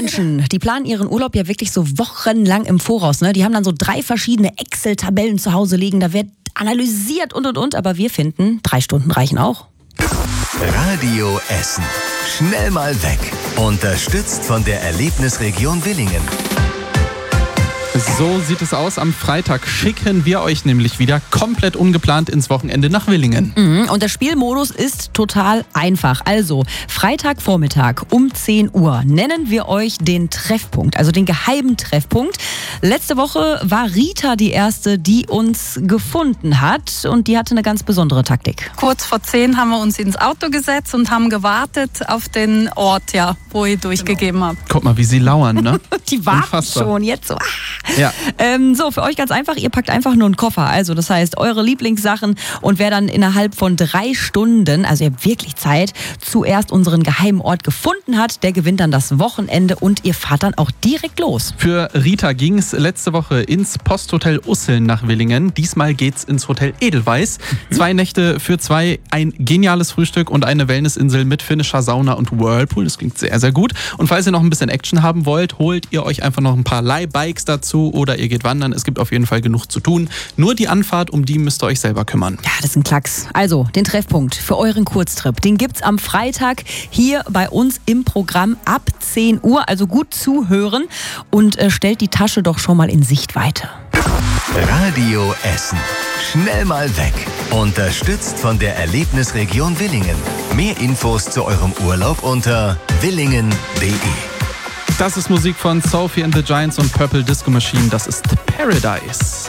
Menschen, die planen ihren Urlaub ja wirklich so wochenlang im Voraus. Ne? Die haben dann so 3 verschiedene Excel-Tabellen zu Hause liegen. Da wird analysiert und. Aber wir finden, 3 Stunden reichen auch. Radio Essen. Schnell mal weg. Unterstützt von der Erlebnisregion Willingen. So sieht es aus. Am Freitag schicken wir euch nämlich wieder komplett ungeplant ins Wochenende nach Willingen. Und der Spielmodus ist total einfach. Also Freitagvormittag um 10 Uhr nennen wir euch den Treffpunkt, also den geheimen Treffpunkt. Letzte Woche war Rita die Erste, die uns gefunden hat und die hatte eine ganz besondere Taktik. Kurz vor 10 haben wir uns ins Auto gesetzt und haben gewartet auf den Ort, wo ihr durchgegeben habt. Guck mal, wie sie lauern, ne? Die warten Unfassbar. schon jetzt so. Ja. So, für euch ganz einfach, ihr packt einfach nur einen Koffer. Also das heißt, eure Lieblingssachen und wer dann innerhalb von 3 Stunden, also ihr habt wirklich Zeit, zuerst unseren geheimen Ort gefunden hat, der gewinnt dann das Wochenende und ihr fahrt dann auch direkt los. Für Rita ging es letzte Woche ins Posthotel Usseln nach Willingen. Diesmal geht's ins Hotel Edelweiss. 2 Nächte für 2, ein geniales Frühstück und eine Wellnessinsel mit finnischer Sauna und Whirlpool. Das klingt sehr, sehr gut. Und falls ihr noch ein bisschen Action haben wollt, holt ihr euch einfach noch ein paar Leihbikes dazu oder ihr geht wandern. Es gibt auf jeden Fall genug zu tun. Nur die Anfahrt, um die müsst ihr euch selber kümmern. Ja, das ist ein Klacks. Also, den Treffpunkt für euren Kurztrip, den gibt's am Freitag hier bei uns im Programm ab 10 Uhr. Also gut zuhören und stellt die Tasche doch schon mal in Sichtweite. Radio Essen. Schnell mal weg. Unterstützt von der Erlebnisregion Willingen. Mehr Infos zu eurem Urlaub unter willingen.de. Das ist Musik von Sophie and the Giants und Purple Disco Machine. Das ist Paradise.